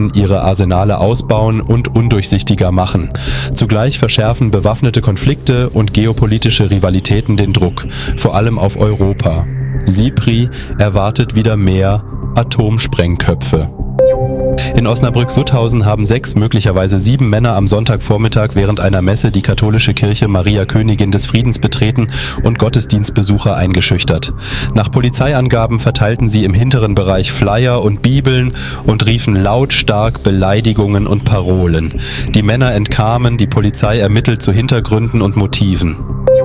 ihre Arsenale ausbauen und undurchsichtiger machen. Zugleich verschärfen bewaffnete Konflikte und geopolitische Rivalitäten den Druck, vor allem auf Europa. SIPRI erwartet wieder mehr Atomsprengköpfe. In Osnabrück-Sutthausen haben 6, möglicherweise 7 Männer am Sonntagvormittag während einer Messe die katholische Kirche Maria Königin des Friedens betreten und Gottesdienstbesucher eingeschüchtert. Nach Polizeiangaben verteilten sie im hinteren Bereich Flyer und Bibeln und riefen lautstark Beleidigungen und Parolen. Die Männer entkamen, die Polizei ermittelt zu Hintergründen und Motiven.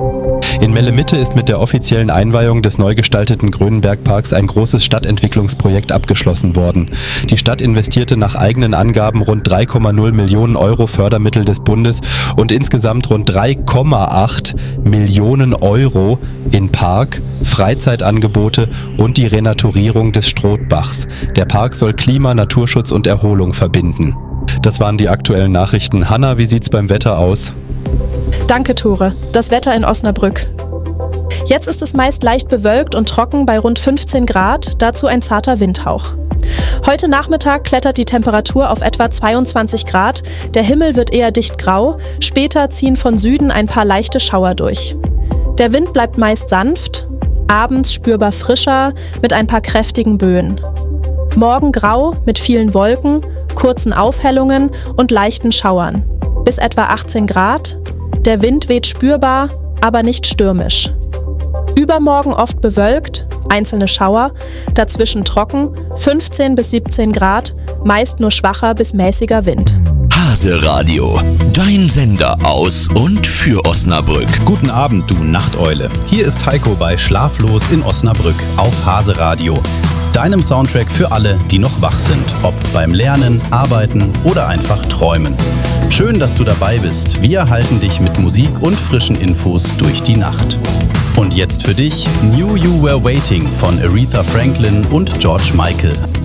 In Melle-Mitte ist mit der offiziellen Einweihung des neu gestalteten Grönenbergparks ein großes Stadtentwicklungsprojekt abgeschlossen worden. Die Stadt investierte nach eigenen Angaben rund 3,0 Millionen Euro Fördermittel des Bundes und insgesamt rund 3,8 Millionen Euro in Park, Freizeitangebote und die Renaturierung des Strothbachs. Der Park soll Klima, Naturschutz und Erholung verbinden. Das waren die aktuellen Nachrichten. Hanna, wie sieht's beim Wetter aus? Danke, Tore. Das Wetter in Osnabrück. Jetzt ist es meist leicht bewölkt und trocken bei rund 15 Grad, dazu ein zarter Windhauch. Heute Nachmittag klettert die Temperatur auf etwa 22 Grad, der Himmel wird eher dicht grau, später ziehen von Süden ein paar leichte Schauer durch. Der Wind bleibt meist sanft, abends spürbar frischer mit ein paar kräftigen Böen. Morgen grau mit vielen Wolken, kurzen Aufhellungen und leichten Schauern. Bis etwa 18 Grad. Der Wind weht spürbar, aber nicht stürmisch. Übermorgen oft bewölkt, einzelne Schauer, dazwischen trocken, 15 bis 17 Grad, meist nur schwacher bis mäßiger Wind. Hase Radio, dein Sender aus und für Osnabrück. Guten Abend, du Nachteule. Hier ist Heiko bei Schlaflos in Osnabrück auf Hase Radio. Deinem Soundtrack für alle, die noch wach sind, ob beim Lernen, Arbeiten oder einfach träumen. Schön, dass du dabei bist. Wir halten dich mit Musik und frischen Infos durch die Nacht. Und jetzt für dich Knew You Were Waiting von Aretha Franklin und George Michael.